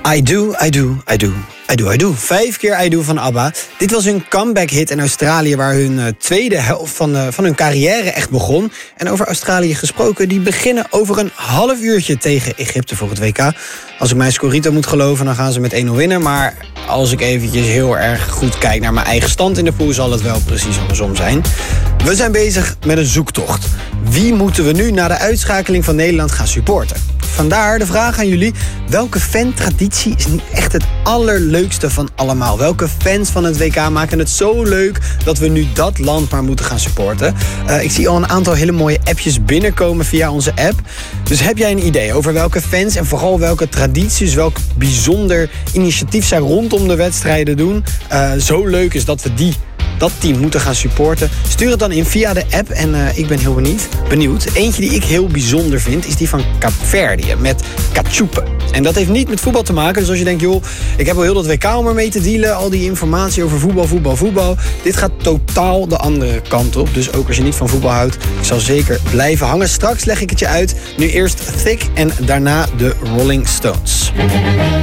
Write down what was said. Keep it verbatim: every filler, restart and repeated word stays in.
I do, I do, I do, I do, I do. Vijf keer I do van ABBA. Dit was hun comeback hit in Australië, waar hun uh, tweede helft van, uh, van hun carrière echt begon. En over Australië gesproken, die beginnen over een half uurtje tegen Egypte voor het W K. Als ik mijn Scorito moet geloven, dan gaan ze met één nul winnen. Maar als ik eventjes heel erg goed kijk naar mijn eigen stand in de pool, zal het wel precies andersom zijn. We zijn bezig met een zoektocht. Wie moeten we nu na de uitschakeling van Nederland gaan supporten? Vandaar de vraag aan jullie: welke fantraditie is nu echt het allerleukste van allemaal? Welke fans van het W K maken het zo leuk dat we nu dat land maar moeten gaan supporten? Uh, ik zie al een aantal hele mooie appjes binnenkomen via onze app. Dus heb jij een idee over welke fans en vooral welke tradities, welk bijzonder initiatief zij rondom de wedstrijden doen? Uh, zo leuk is dat we die... dat team moeten gaan supporten? Stuur het dan in via de app en uh, ik ben heel benieuwd. benieuwd. Eentje die ik heel bijzonder vind is die van Kaapverdië met Cachupe. En dat heeft niet met voetbal te maken. Dus als je denkt, joh, ik heb al heel dat W K om ermee te dealen, al die informatie over voetbal, voetbal, voetbal. Dit gaat totaal de andere kant op. Dus ook als je niet van voetbal houdt, ik zal zeker blijven hangen. Straks leg ik het je uit. Nu eerst Thick en daarna de Rolling Stones.